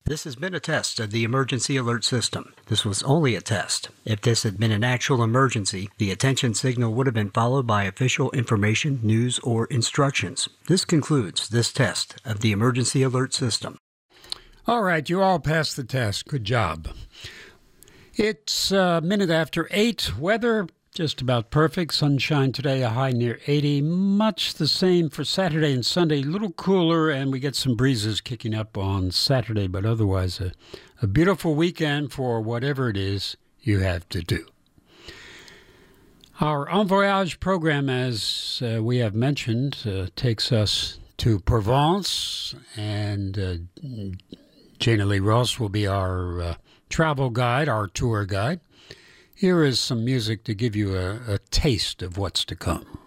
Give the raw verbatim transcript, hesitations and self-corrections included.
This has been a test of the emergency alert system. This was only a test. If this had been an actual emergency, the attention signal would have been followed by official information, news, or instructions. This concludes this test of the emergency alert system. All right, you all passed the test. Good job. It's a minute after eight. Weather just about perfect. Sunshine today, a high near eighty. Much the same for Saturday and Sunday. A little cooler, and we get some breezes kicking up on Saturday, but otherwise a, a beautiful weekend for whatever it is you have to do. Our En Voyage program, as uh, we have mentioned, uh, takes us to Provence, and uh, Jana Lee Ross will be our uh, travel guide, our tour guide. Here is some music to give you a, a taste of what's to come.